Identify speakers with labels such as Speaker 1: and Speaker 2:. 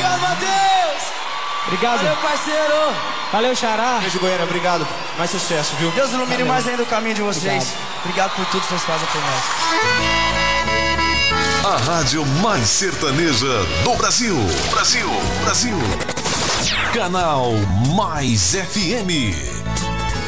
Speaker 1: Obrigado, Matheus.
Speaker 2: Obrigado.
Speaker 1: Valeu, parceiro.
Speaker 2: Valeu, Xará.
Speaker 3: Beijo, Goiânia, obrigado. Mais sucesso, viu?
Speaker 1: Deus ilumine mais ainda o caminho de vocês. Obrigado por tudo que vocês fazem por nós.
Speaker 4: A rádio mais sertaneja do Brasil. Brasil. Canal Mais FM.